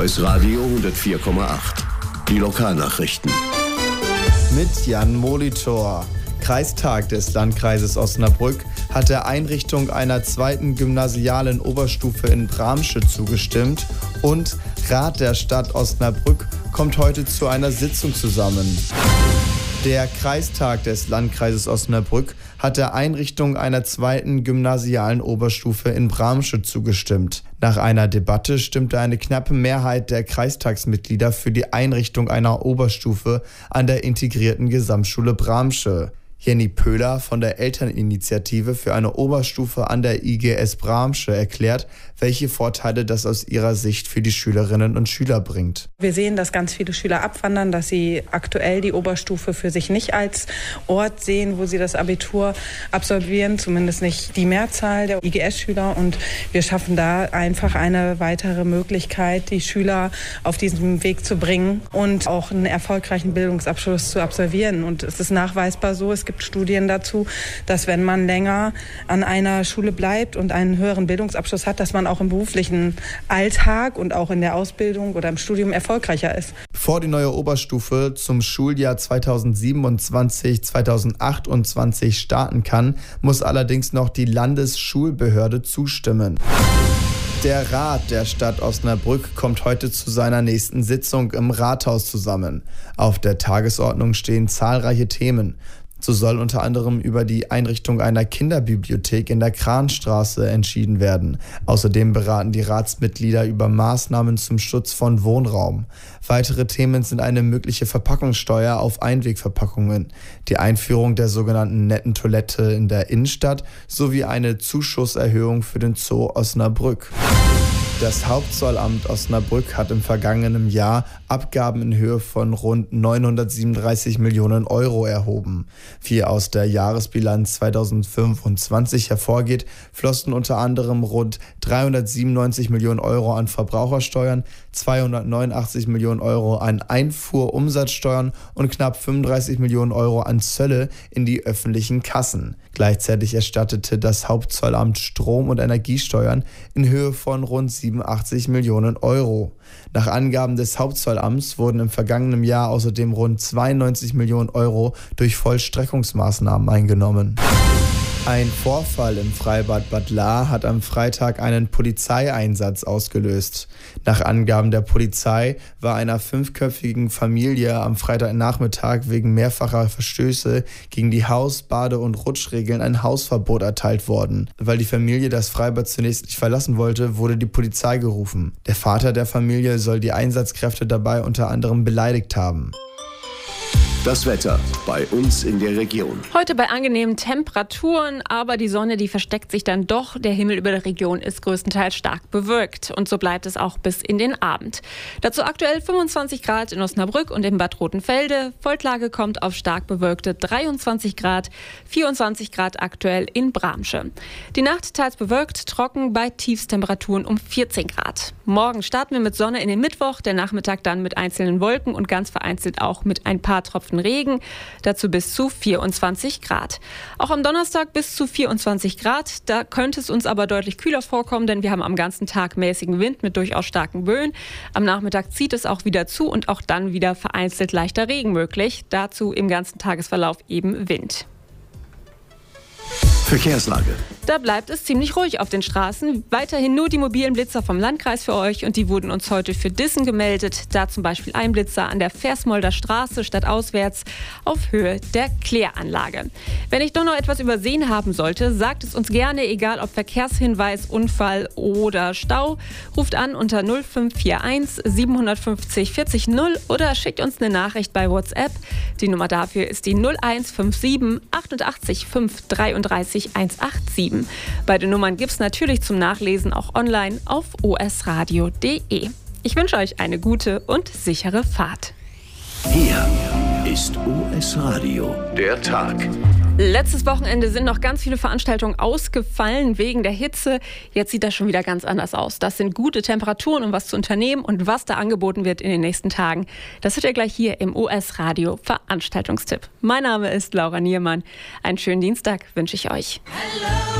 OS Radio 104,8. Die Lokalnachrichten. Mit Jan Molitor. Kreistag des Landkreises Osnabrück hat der Einrichtung einer zweiten gymnasialen Oberstufe in Bramsche zugestimmt und Rat der Stadt Osnabrück kommt heute zu einer Sitzung zusammen. Der Kreistag des Landkreises Osnabrück hat der Einrichtung einer zweiten gymnasialen Oberstufe in Bramsche zugestimmt. Nach einer Debatte stimmte eine knappe Mehrheit der Kreistagsmitglieder für die Einrichtung einer Oberstufe an der integrierten Gesamtschule Bramsche. Jenny Pöhler von der Elterninitiative für eine Oberstufe an der IGS Bramsche erklärt, welche Vorteile das aus ihrer Sicht für die Schülerinnen und Schüler bringt. Wir sehen, dass ganz viele Schüler abwandern, dass sie aktuell die Oberstufe für sich nicht als Ort sehen, wo sie das Abitur absolvieren, zumindest nicht die Mehrzahl der IGS-Schüler. Und wir schaffen da einfach eine weitere Möglichkeit, die Schüler auf diesen Weg zu bringen und auch einen erfolgreichen Bildungsabschluss zu absolvieren. Und es ist nachweisbar so, es gibt Studien dazu, dass wenn man länger an einer Schule bleibt und einen höheren Bildungsabschluss hat, dass man auch im beruflichen Alltag und auch in der Ausbildung oder im Studium erfolgreicher ist. Bevor die neue Oberstufe zum Schuljahr 2027/2028 starten kann, muss allerdings noch die Landesschulbehörde zustimmen. Der Rat der Stadt Osnabrück kommt heute zu seiner nächsten Sitzung im Rathaus zusammen. Auf der Tagesordnung stehen zahlreiche Themen. So soll unter anderem über die Einrichtung einer Kinderbibliothek in der Kranstraße entschieden werden. Außerdem beraten die Ratsmitglieder über Maßnahmen zum Schutz von Wohnraum. Weitere Themen sind eine mögliche Verpackungssteuer auf Einwegverpackungen, die Einführung der sogenannten netten Toilette in der Innenstadt sowie eine Zuschusserhöhung für den Zoo Osnabrück. Das Hauptzollamt Osnabrück hat im vergangenen Jahr Abgaben in Höhe von rund 937 Millionen Euro erhoben. Wie aus der Jahresbilanz 2025 hervorgeht, flossen unter anderem rund 397 Millionen Euro an Verbrauchersteuern, 289 Millionen Euro an Einfuhrumsatzsteuern und knapp 35 Millionen Euro an Zölle in die öffentlichen Kassen. Gleichzeitig erstattete das Hauptzollamt Strom- und Energiesteuern in Höhe von rund 87 Millionen Euro. Nach Angaben des Hauptzollamts wurden im vergangenen Jahr außerdem rund 92 Millionen Euro durch Vollstreckungsmaßnahmen eingenommen. Ein Vorfall im Freibad Bad Lahr hat am Freitag einen Polizeieinsatz ausgelöst. Nach Angaben der Polizei war einer 5-köpfigen Familie am Freitagnachmittag wegen mehrfacher Verstöße gegen die Haus-, Bade- und Rutschregeln ein Hausverbot erteilt worden. Weil die Familie das Freibad zunächst nicht verlassen wollte, wurde die Polizei gerufen. Der Vater der Familie soll die Einsatzkräfte dabei unter anderem beleidigt haben. Das Wetter bei uns in der Region. Heute bei angenehmen Temperaturen, aber die Sonne, die versteckt sich dann doch. Der Himmel über der Region ist größtenteils stark bewölkt und so bleibt es auch bis in den Abend. Dazu aktuell 25 Grad in Osnabrück und in Bad Rotenfelde. Volklage kommt auf stark bewölkte 23 Grad, 24 Grad aktuell in Bramsche. Die Nacht teils bewölkt, trocken bei Tiefstemperaturen um 14 Grad. Morgen starten wir mit Sonne in den Mittwoch, der Nachmittag dann mit einzelnen Wolken und ganz vereinzelt auch mit ein paar Tropfen Regen, dazu bis zu 24 Grad. Auch am Donnerstag bis zu 24 Grad, da könnte es uns aber deutlich kühler vorkommen, denn wir haben am ganzen Tag mäßigen Wind mit durchaus starken Böen. Am Nachmittag zieht es auch wieder zu und auch dann wieder vereinzelt leichter Regen möglich. Dazu im ganzen Tagesverlauf eben Wind. Verkehrslage. Da bleibt es ziemlich ruhig auf den Straßen. Weiterhin nur die mobilen Blitzer vom Landkreis für euch und die wurden uns heute für Dissen gemeldet. Da zum Beispiel ein Blitzer an der Versmolder Straße stadtauswärts auf Höhe der Kläranlage. Wenn ich doch noch etwas übersehen haben sollte, sagt es uns gerne, egal ob Verkehrshinweis, Unfall oder Stau. Ruft an unter 0541 750 40 0 oder schickt uns eine Nachricht bei WhatsApp. Die Nummer dafür ist die 0157 88 533 187. Beide Nummern gibt es natürlich zum Nachlesen auch online auf osradio.de. Ich wünsche euch eine gute und sichere Fahrt. Hier ist OS Radio, der Tag. Letztes Wochenende sind noch ganz viele Veranstaltungen ausgefallen wegen der Hitze. Jetzt sieht das schon wieder ganz anders aus. Das sind gute Temperaturen, um was zu unternehmen und was da angeboten wird in den nächsten Tagen. Das hört ihr gleich hier im OS Radio Veranstaltungstipp. Mein Name ist Laura Niermann. Einen schönen Dienstag wünsche ich euch. Hello.